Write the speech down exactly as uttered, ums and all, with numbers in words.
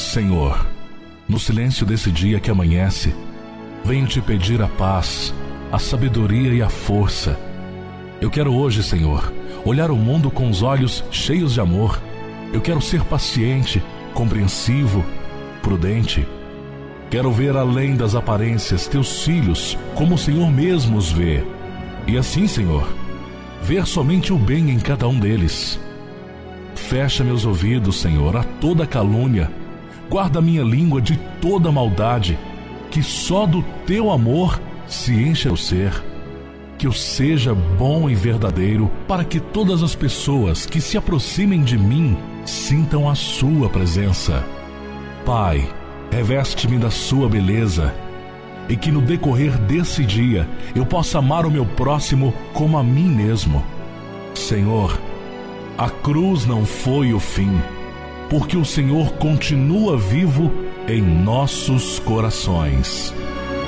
Senhor, no silêncio desse dia que amanhece, venho te pedir a paz, a sabedoria e a força. Eu quero hoje, Senhor, olhar o mundo com os olhos cheios de amor. Eu quero ser paciente, compreensivo, prudente. Quero ver além das aparências teus filhos, como o Senhor mesmo os vê. E assim, Senhor, ver somente o bem em cada um deles. Fecha meus ouvidos, Senhor, a toda calúnia. Guarda minha língua de toda maldade. Que só do teu amor se encha o ser. Que eu seja bom e verdadeiro, para que todas as pessoas que se aproximem de mim sintam a sua presença. Pai, reveste-me da sua beleza, e que no decorrer desse dia eu possa amar o meu próximo como a mim mesmo. Senhor, a cruz não foi o fim, porque o Senhor continua vivo em nossos corações.